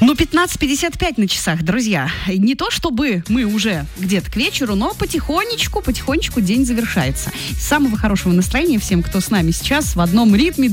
Ну, 15:55 на часах, друзья. Не то чтобы мы уже где-то к вечеру, но потихонечку день завершается. Самого хорошего настроения всем, кто с нами сейчас в одном ритме.